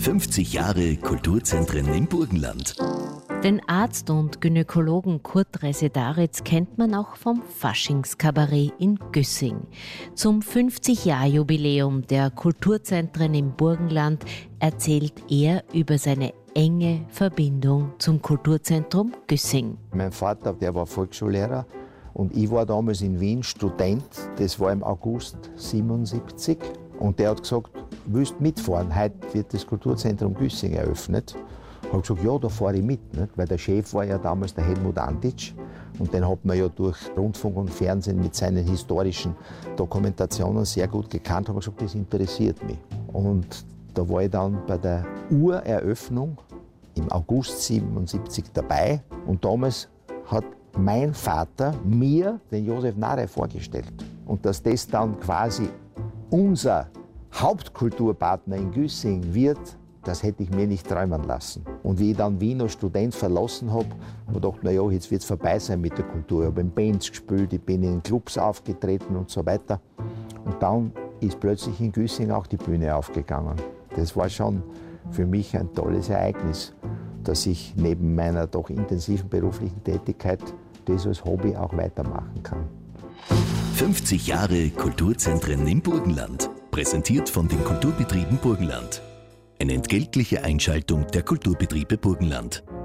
50 Jahre Kulturzentren im Burgenland. Den Arzt und Gynäkologen Kurt Resedaritz kennt man auch vom Faschingskabarett in Güssing. Zum 50-Jahr-Jubiläum der Kulturzentren im Burgenland erzählt er über seine enge Verbindung zum Kulturzentrum Güssing. Mein Vater, der war Volksschullehrer und ich war damals in Wien Student. Das war im August 1977. Und der hat gesagt, willst mitfahren? Heute wird das Kulturzentrum Güssing eröffnet. Ich habe gesagt, ja, da fahre ich mit, nicht? Weil der Chef war ja damals der Helmut Antitsch und den hat man ja durch Rundfunk und Fernsehen mit seinen historischen Dokumentationen sehr gut gekannt. Ich habe gesagt, das interessiert mich. Und da war ich dann bei der Ureröffnung im August 1977 dabei und damals hat mein Vater mir den Josef Narey vorgestellt. Und dass das dann quasi unser Hauptkulturpartner in Güssing wird, das hätte ich mir nicht träumen lassen. Und wie ich dann Wien als Student verlassen habe, habe ich gedacht, naja, jetzt wird es vorbei sein mit der Kultur. Ich habe in Bands gespielt, ich bin in Clubs aufgetreten und so weiter. Und dann ist plötzlich in Güssing auch die Bühne aufgegangen. Das war schon für mich ein tolles Ereignis, dass ich neben meiner doch intensiven beruflichen Tätigkeit das als Hobby auch weitermachen kann. 50 Jahre Kulturzentren im Burgenland. Präsentiert von den Kulturbetrieben Burgenland. Eine entgeltliche Einschaltung der Kulturbetriebe Burgenland.